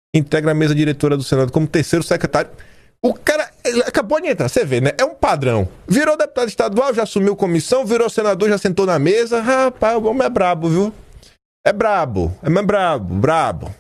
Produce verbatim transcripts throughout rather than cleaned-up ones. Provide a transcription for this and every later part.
integra a mesa diretora do Senado como terceiro secretário. O cara ele acabou de entrar, você vê, né? É um padrão. Virou deputado estadual, já assumiu comissão, virou senador, já sentou na mesa. Rapaz, o homem é brabo, viu? É brabo, é mais brabo, brabo.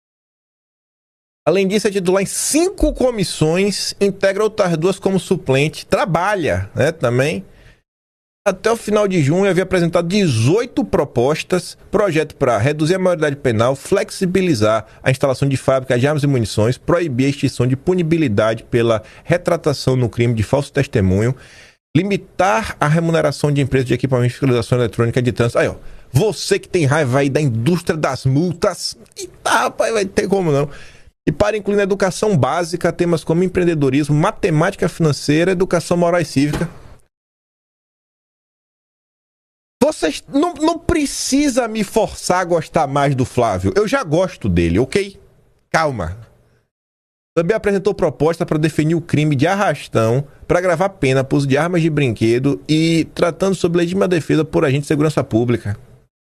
Além disso, é titular em cinco comissões, integra outras duas como suplente, trabalha, né, também. Até o final de junho havia apresentado dezoito propostas, projeto para reduzir a maioridade penal, flexibilizar a instalação de fábricas de armas e munições, proibir a extinção de punibilidade pela retratação no crime de falso testemunho, limitar a remuneração de empresas de equipamento de fiscalização eletrônica de trânsito. Aí, ó, você que tem raiva aí da indústria das multas, eita, rapaz, vai ter como não. E para incluir na educação básica temas como empreendedorismo, matemática financeira, educação moral e cívica. Vocês não, não precisa me forçar a gostar mais do Flávio. Eu já gosto dele, ok? Calma. Também apresentou proposta para definir o crime de arrastão, para agravar pena por uso de armas de brinquedo e tratando sobre legítima defesa por agente de segurança pública.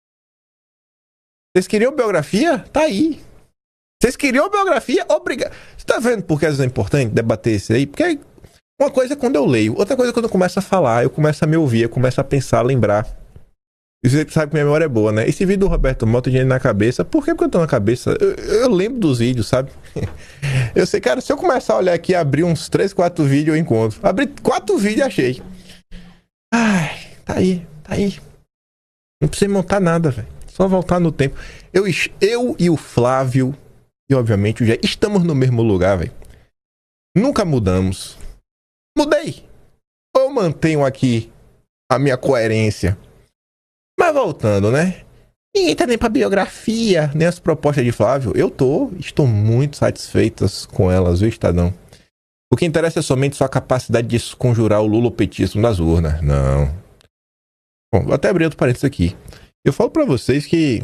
Vocês queriam biografia? Tá aí. Vocês queriam biografia? Obrigado. Você tá vendo por que é importante debater isso aí? Porque uma coisa é quando eu leio, outra coisa é quando eu começo a falar, eu começo a me ouvir, eu começo a pensar, a lembrar. E você sabe que minha memória é boa, né? Esse vídeo do Roberto Mota tem na cabeça. Por que porque eu tô na cabeça? Eu, eu lembro dos vídeos, sabe? Eu sei, cara, se eu começar a olhar aqui e abrir uns três, quatro vídeos, eu encontro. Abri quatro vídeos e achei. Ai, tá aí, tá aí. Não precisa montar nada, velho. Só voltar no tempo. Eu, eu e o Flávio, e obviamente o Jé, estamos no mesmo lugar, velho. Nunca mudamos. Mudei. Ou eu mantenho aqui a minha coerência. Mas voltando, né? Ninguém tá nem pra biografia, nem as propostas de Flávio. Eu tô, estou muito satisfeitas com elas, viu, Estadão? O que interessa é somente sua capacidade de desconjurar o lulopetismo das urnas. Não. Bom, vou até abrir outro parênteses aqui. Eu falo pra vocês que,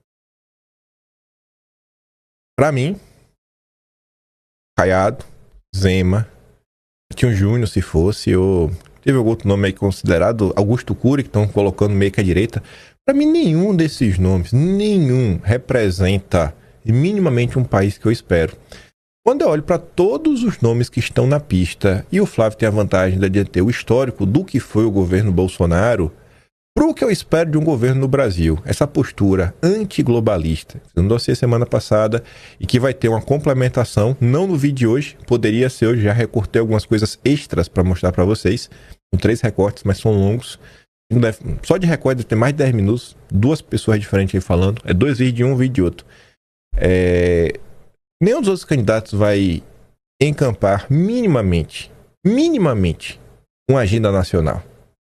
pra mim, Caiado, Zema, Tinho Júnior, se fosse, ou teve algum outro nome aí considerado, Augusto Cury, que estão colocando meio que à direita. Pra mim, nenhum desses nomes, nenhum representa minimamente um país que eu espero. Quando eu olho para todos os nomes que estão na pista, e o Flávio tem a vantagem de ter o histórico do que foi o governo Bolsonaro, pro que eu espero de um governo no Brasil, essa postura antiglobalista, que eu anunciei semana passada, e que vai ter uma complementação, não no vídeo de hoje, poderia ser hoje, já recortei algumas coisas extras para mostrar para vocês, com três recortes, mas são longos, só de recorte deve ter mais de dez minutos, duas pessoas diferentes aí falando, é dois vídeos de um, um vídeo de outro. É... Nenhum dos outros candidatos vai encampar minimamente, minimamente, uma agenda nacional.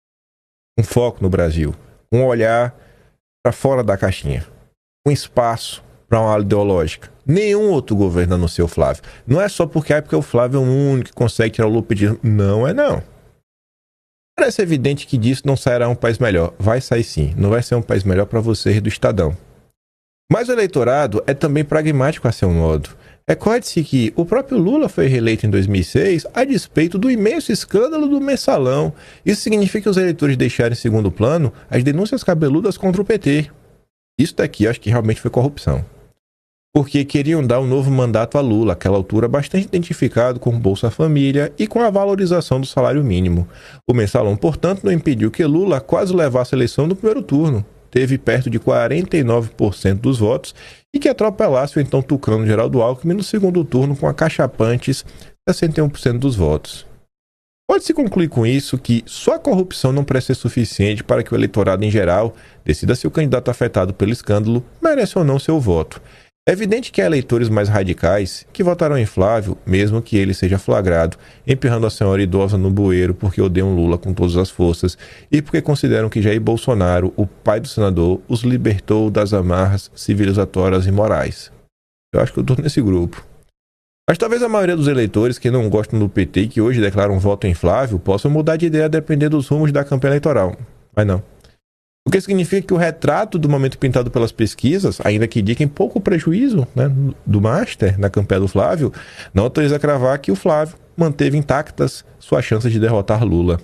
Um foco no Brasil, um olhar para fora da caixinha, um espaço para uma ala ideológica. Nenhum outro governo anunciou o Flávio. Não é só porque é porque o Flávio é o único que consegue tirar o lupetismo. Não é não. Parece evidente que disso não sairá um país melhor. Vai sair sim. Não vai ser um país melhor para vocês do Estadão. Mas o eleitorado é também pragmático a seu modo. Recorde-se que o próprio Lula foi reeleito em dois mil e seis a despeito do imenso escândalo do mensalão. Isso significa que os eleitores deixaram em segundo plano as denúncias cabeludas contra o P T. Isso daqui acho que realmente foi corrupção. Porque queriam dar um novo mandato a Lula, àquela altura bastante identificado com Bolsa Família e com a valorização do salário mínimo. O mensalão, portanto, não impediu que Lula quase levasse a eleição no primeiro turno. Teve perto de quarenta e nove por cento dos votos e que atropelasse o então tucano Geraldo Alckmin no segundo turno com acachapantes sessenta e um por cento dos votos. Pode-se concluir com isso que só a corrupção não parece ser suficiente para que o eleitorado em geral decida se o candidato afetado pelo escândalo merece ou não seu voto. É evidente que há eleitores mais radicais que votarão em Flávio, mesmo que ele seja flagrado, empurrando a senhora idosa no bueiro porque odeiam Lula com todas as forças e porque consideram que Jair Bolsonaro, o pai do senador, os libertou das amarras civilizatórias e morais. Eu acho que eu estou nesse grupo. Mas talvez a maioria dos eleitores que não gostam do P T e que hoje declaram voto em Flávio possam mudar de ideia a depender dos rumos da campanha eleitoral. Mas não. O que significa que o retrato do momento pintado pelas pesquisas, ainda que indiquem pouco prejuízo, né, do Master na campanha do Flávio, não autoriza a cravar que o Flávio manteve intactas suas chances de derrotar Lula.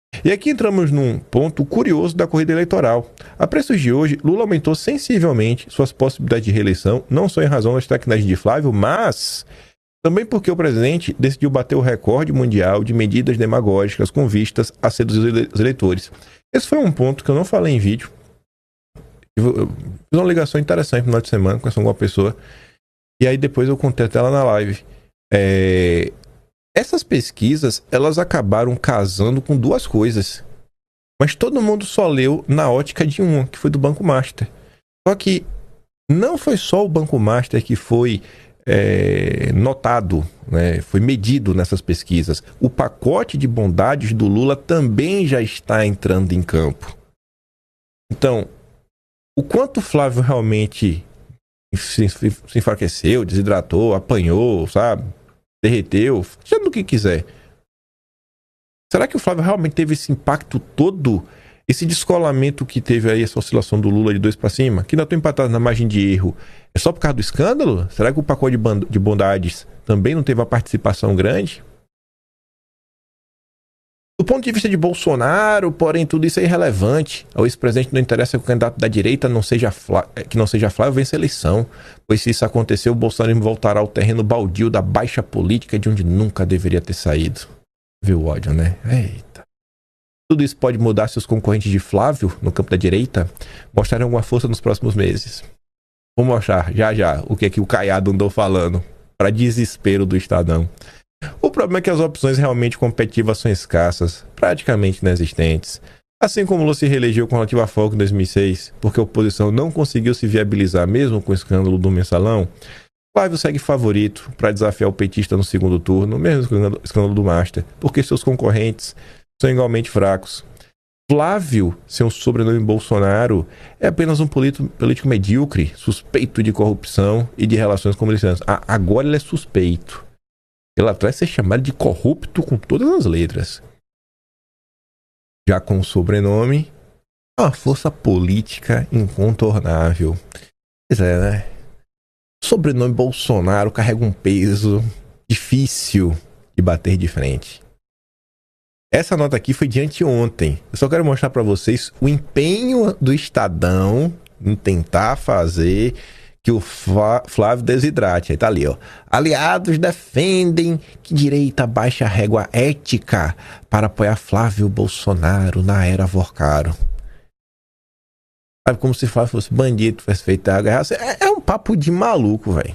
E aqui entramos num ponto curioso da corrida eleitoral. A preços de hoje, Lula aumentou sensivelmente suas possibilidades de reeleição, não só em razão das traquinagens de Flávio, mas também porque o presidente decidiu bater o recorde mundial de medidas demagógicas com vistas a seduzir os eleitores. Esse foi um ponto que eu não falei em vídeo. Eu fiz uma ligação interessante no final de semana com alguma pessoa, e aí depois eu contei até ela na live. É... Essas pesquisas, elas acabaram casando com duas coisas. Mas todo mundo só leu na ótica de uma, que foi do Banco Master. Só que não foi só o Banco Master que foi é, notado, né, foi medido nessas pesquisas. O pacote de bondades do Lula também já está entrando em campo. Então, o quanto o Flávio realmente se, se enfraqueceu, desidratou, apanhou, sabe? Derreteu, seja do que quiser. Será que o Flávio realmente teve esse impacto todo? Esse descolamento que teve aí, essa oscilação do Lula de dois para cima, que ainda estou empatado na margem de erro, é só por causa do escândalo? Será que o pacote de bondades também não teve uma participação grande? Do ponto de vista de Bolsonaro, porém, tudo isso é irrelevante. Ao ex-presidente não interessa que o candidato da direita não seja Flá... que não seja Flávio vença a eleição, pois se isso acontecer, o Bolsonaro voltará ao terreno baldio da baixa política de onde nunca deveria ter saído. Viu o ódio, né? Eita. Tudo isso pode mudar se os concorrentes de Flávio, no campo da direita, mostrarem alguma força nos próximos meses. Vamos mostrar, já já, o que é que o Caiado andou falando, para desespero do Estadão. O problema é que as opções realmente competitivas são escassas, praticamente inexistentes. Assim como Lula se reelegeu com relativa folga em dois mil e seis, porque a oposição não conseguiu se viabilizar mesmo com o escândalo do Mensalão, Flávio segue favorito para desafiar o petista no segundo turno, mesmo com o escândalo do Master, porque seus concorrentes são igualmente fracos. Flávio, seu sobrenome Bolsonaro, é apenas um político, político medíocre, suspeito de corrupção e de relações com milicianos. Ah, agora ele é suspeito. Ele atrás ser chamado de corrupto com todas as letras. Já com o sobrenome, é uma força política incontornável. Pois é, né? O sobrenome Bolsonaro carrega um peso difícil de bater de frente. Essa nota aqui foi de anteontem. Eu só quero mostrar para vocês o empenho do Estadão em tentar fazer que o Flávio desidrate. Aí tá ali, ó. Aliados defendem que direita baixe a régua ética para apoiar Flávio Bolsonaro na era Vorcaro. Sabe, como se Flávio fosse bandido, fosse feito a guerra. É, é um papo de maluco, velho.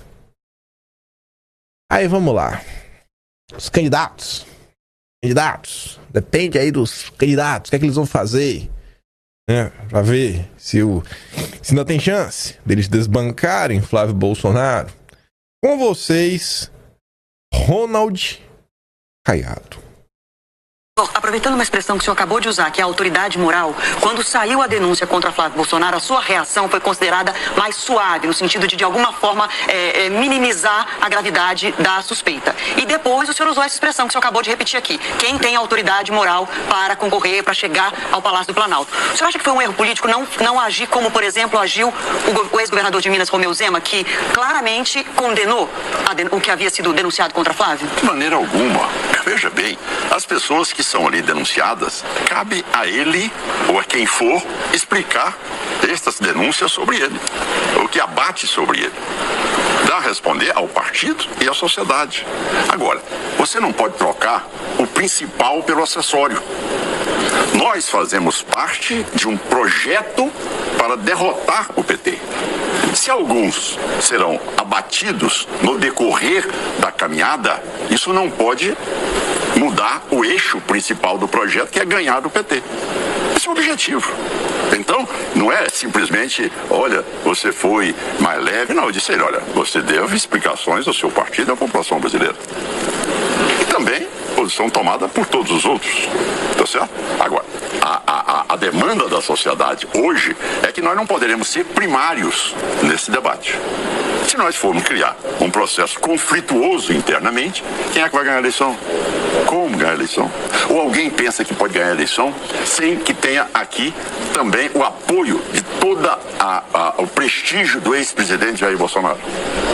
Aí vamos lá. Os candidatos. Candidatos. Depende aí dos candidatos. O que é que eles vão fazer? É, pra ver se, o, se não tem chance deles desbancarem Flávio Bolsonaro. Com vocês, Ronald Caiado. Bom, aproveitando uma expressão que o senhor acabou de usar, que é a autoridade moral, quando saiu a denúncia contra Flávio Bolsonaro, a sua reação foi considerada mais suave, no sentido de, de alguma forma, é, é, minimizar a gravidade da suspeita. E depois o senhor usou essa expressão que o senhor acabou de repetir aqui. Quem tem autoridade moral para concorrer, para chegar ao Palácio do Planalto? O senhor acha que foi um erro político não, não agir como, por exemplo, agiu o, o ex-governador de Minas, Romeu Zema, que claramente condenou a den- o que havia sido denunciado contra Flávio? De maneira alguma. Veja bem, as pessoas que são ali denunciadas, cabe a ele ou a quem for explicar estas denúncias sobre ele, o que abate sobre ele. Dá a responder ao partido e à sociedade. Agora, você não pode trocar o principal pelo acessório. Nós fazemos parte de um projeto para derrotar o P T. Se alguns serão abatidos no decorrer da caminhada, isso não pode mudar o eixo principal do projeto, que é ganhar do P T. Esse é o objetivo. Então, não é simplesmente, olha, você foi mais leve. Não, eu disse a ele, olha, você deve explicações ao seu partido e à população brasileira. E também posição tomada por todos os outros. Tá certo? Agora, a, a, a demanda da sociedade hoje é que nós não poderemos ser primários nesse debate. Se nós formos criar um processo conflituoso internamente, quem é que vai ganhar a eleição? Como ganhar a eleição? Ou alguém pensa que pode ganhar a eleição sem que tenha aqui também o apoio de toda a, a, o prestígio do ex-presidente Jair Bolsonaro?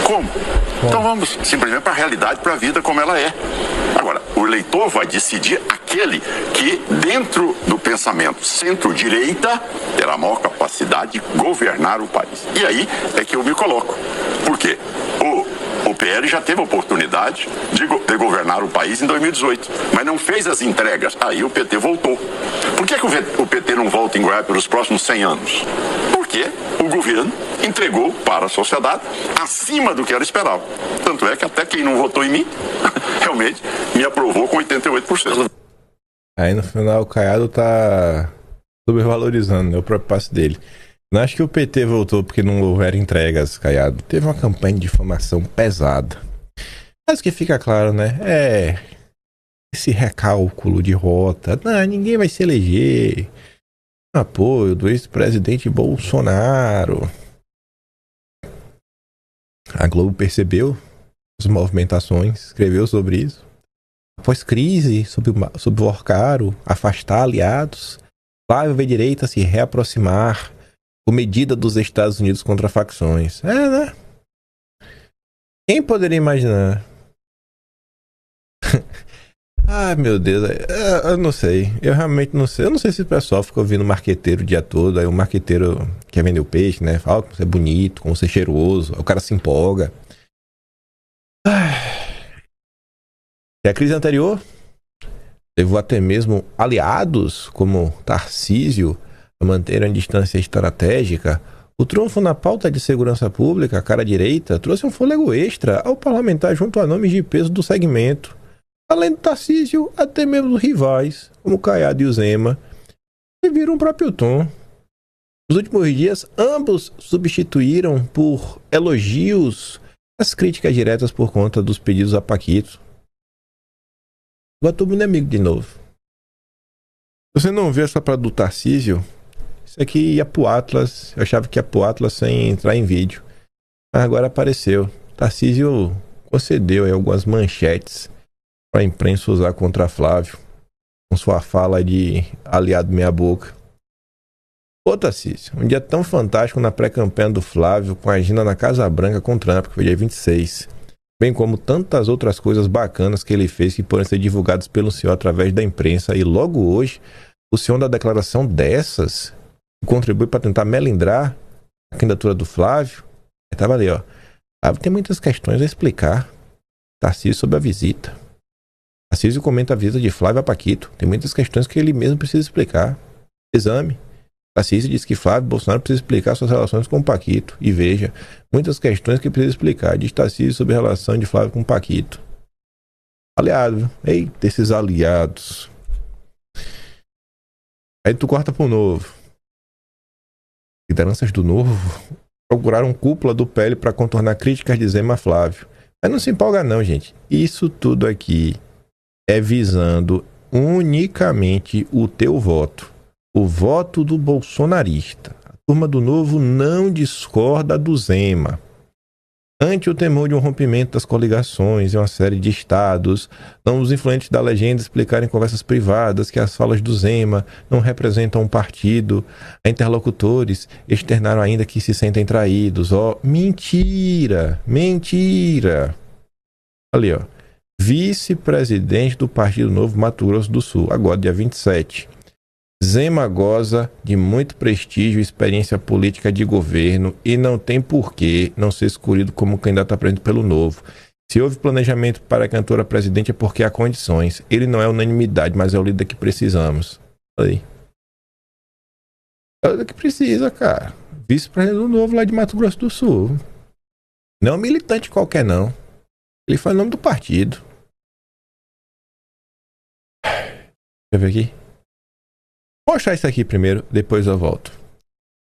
Como? Então vamos simplesmente para a realidade, para a vida como ela é. Agora, o eleitor vai decidir aquele que, dentro do pensamento centro-direita, terá a maior capacidade de governar o país. E aí é que eu me coloco. Por quê? O, o P L já teve a oportunidade de, go de governar o país em dois mil e dezoito, mas não fez as entregas. Aí o P T voltou. Por que, que o, o P T não volta em Goiás pelos próximos cem anos? Porque o governo entregou para a sociedade acima do que ela esperava. Tanto é que até quem não votou em mim, realmente, me aprovou com oitenta e oito por cento. Aí no final o Caiado tá sobrevalorizando, né, o próprio passe dele. Não acho que o P T voltou porque não houveram entregas, Caiado. Teve uma campanha de difamação pesada. Mas o que fica claro, né, é esse recálculo de rota. Não, ninguém vai se eleger. Apoio do ex-presidente Bolsonaro. A Globo percebeu as movimentações, escreveu sobre isso. Após crise sobre o, sobre o Orcaro, afastar aliados, Flávio vê direita se reaproximar com medida dos Estados Unidos contra facções. É, né? Quem poderia imaginar? Ai, meu Deus, eu não sei, eu realmente não sei. Eu não sei se o pessoal fica ouvindo marqueteiro o dia todo. Aí o marqueteiro quer vender o peixe, né? Fala como você é bonito, como você é cheiroso. Aí o cara se empolga. E a crise anterior levou até mesmo aliados como Tarcísio a manter a distância estratégica. O trunfo na pauta de segurança pública, a cara direita, trouxe um fôlego extra ao parlamentar junto a nomes de peso do segmento. Além do Tarcísio, até mesmo os rivais, como o Caiado e o Zema, que viram o próprio tom. Nos últimos dias, ambos substituíram por elogios as críticas diretas por conta dos pedidos a Paquito. Agora todo mundo é amigo de novo. Você não viu essa parada do Tarcísio? Isso aqui ia pro Atlas. Eu achava que ia pro Atlas sem entrar em vídeo. Mas agora apareceu. Tarcísio concedeu aí algumas manchetes para a imprensa usar contra Flávio, com sua fala de aliado meia boca. Ô Tarcísio, um dia tão fantástico na pré-campanha do Flávio, com a agenda na Casa Branca com Trump, que foi dia vinte e seis, bem como tantas outras coisas bacanas que ele fez que podem ser divulgadas pelo senhor através da imprensa, e logo hoje, o senhor dá declaração dessas, que contribui para tentar melindrar a candidatura do Flávio. Estava ali, ó. Ah, tem muitas questões a explicar. Tarcísio sobre a visita. Tarcísio comenta a visita de Flávio a Paquito. Tem muitas questões que ele mesmo precisa explicar. Exame. Tarcísio diz que Flávio Bolsonaro precisa explicar suas relações com o Paquito. E veja, muitas questões que precisa explicar. Diz Tarcísio sobre a relação de Flávio com o Paquito. Aliado. Eita, esses aliados. Aí tu corta pro Novo. Lideranças do Novo procuraram cúpula do P L para contornar críticas de Zema a Flávio. Mas não se empolga não, gente. Isso tudo aqui é visando unicamente o teu voto. O voto do bolsonarista. A turma do Novo não discorda do Zema. Ante o temor de um rompimento das coligações em uma série de estados, não os influentes da legenda explicarem em conversas privadas que as falas do Zema não representam um partido, a interlocutores externaram ainda que se sentem traídos. Ó, mentira, mentira. Ali, ó. Vice-presidente do Partido Novo Mato Grosso do Sul, agora dia vinte e sete. Zema goza de muito prestígio e experiência política de governo e não tem porquê não ser escolhido como candidato a presidente pelo Novo. Se houve planejamento para a cantora presidente é porque há condições. Ele não é unanimidade, mas é o líder que precisamos. Aí. É o líder que precisa, cara. Vice-presidente do Novo lá de Mato Grosso do Sul. Não é um militante qualquer, não. Ele faz o nome do partido. Deixa eu ver aqui. Vou mostrar isso aqui primeiro, depois eu volto.